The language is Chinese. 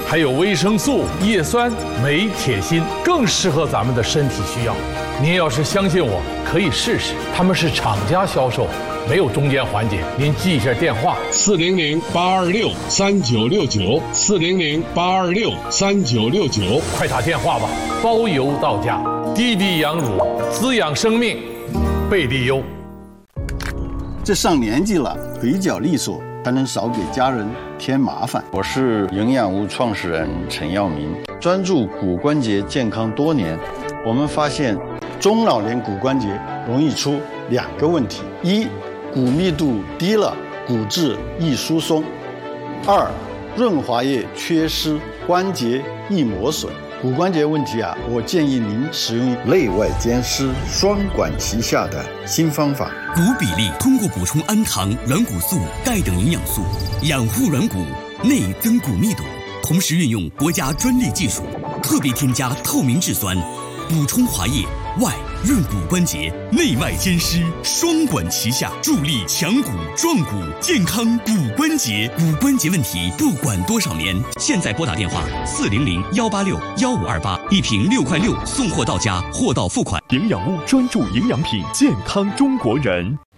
还有维生素、叶酸、镁、铁、锌，更适合咱们的身体需要。您要是相信我，可以试试。他们是厂家销售，没有中间环节。您记一下电话：400-826-3969，400-826-3969，快打电话吧，包邮到家。滴滴羊乳，滋养生命，贝利优。 这上年纪了，腿脚利索，才能少给家人添麻烦。 我是营养屋创始人陈耀明，专注骨关节健康多年。我们发现，中老年骨关节容易出2个问题：一，骨密度低了，骨质易疏松；二，润滑液缺失，关节易磨损。骨关节问题我建议您使用内外兼施、双管齐下的新方法。 骨比例通过补充氨糖、软骨素、钙等营养素，养护软骨，内增骨密度，同时运用国家专利技术，特别添加透明质酸，补充滑液，外润骨关节，内外兼施，双管齐下，助力强骨壮骨，健康骨关节。骨关节问题不管多少年，现在拨打电话400-186-1528，一瓶6块6，送货到家，货到付款。 营养屋专注营养品，健康中国人。